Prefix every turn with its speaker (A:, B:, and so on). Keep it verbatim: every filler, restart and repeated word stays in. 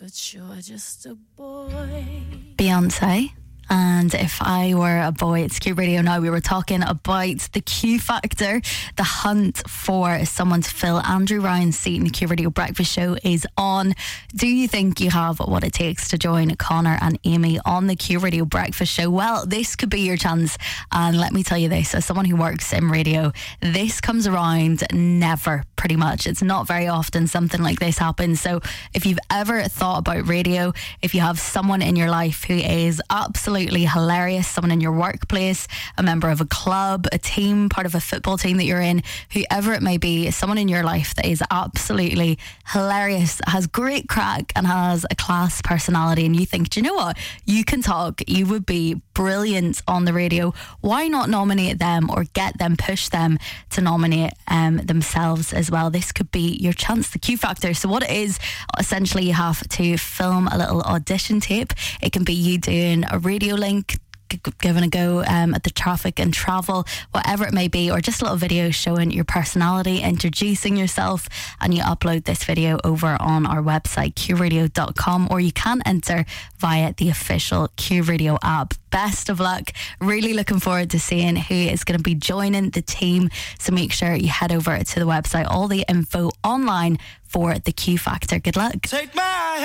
A: but you're just a boy.
B: Beyonce. And If I Were a Boy. It's Q Radio now. We were talking about the Q Factor. The hunt for someone to fill Andrew Ryan's seat in the Q Radio Breakfast Show is on. Do you think you have what it takes to join Connor and Amy on the Q Radio Breakfast Show? Well, this could be your chance. And let me tell you this, as someone who works in radio, this comes around never, pretty much. It's not very often something like this happens. So if you've ever thought about radio, if you have someone in your life who is absolutely hilarious, someone in your workplace, a member of a club, a team, part of a football team that you're in, whoever it may be, someone in your life that is absolutely hilarious, has great crack and has a class personality, and you think, do you know what, you can talk, you would be brilliant on the radio, why not nominate them or get them, push them to nominate um, themselves as well? This could be your chance, the Q Factor. So what it is, essentially you have to film a little audition tape. It can be you doing a radio link, giving a go um, at the traffic and travel, whatever it may be, or just a little video showing your personality, introducing yourself, and you upload this video over on our website q radio dot com, or you can enter via the official Q Radio app. Best of luck. Really looking forward to seeing who is going to be joining the team, so make sure you head over to the website. All the info online for the Q Factor. Good luck.
C: Take my